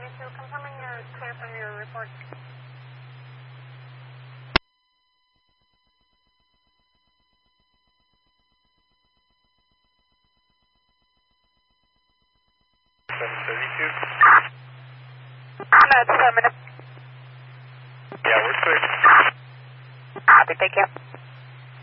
732, confirming you're clear from your report. 732. No, it's affirmative. Yeah, we're clear. Copy, thank you.